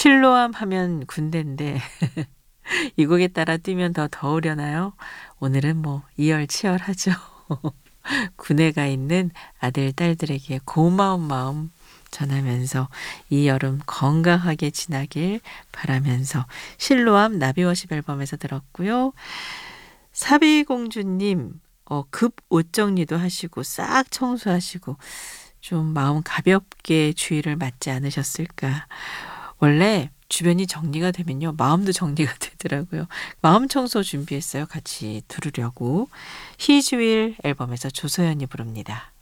실로암 하면 군대인데 이 곡에 따라 뛰면 더 더우려나요? 오늘은 뭐 이열치열하죠. 군에 가 있는 아들, 딸들에게 고마운 마음 전하면서 이 여름 건강하게 지나길 바라면서 실로암 나비워십 앨범에서 들었고요. 사비공주님 급 옷 정리도 하시고 싹 청소하시고 좀 마음 가볍게 주의를 맞지 않으셨을까. 원래 주변이 정리가 되면요. 마음도 정리가 되더라고요. 마음 청소 준비했어요. 같이 들으려고. 히즈윌 앨범에서 조소연이 부릅니다.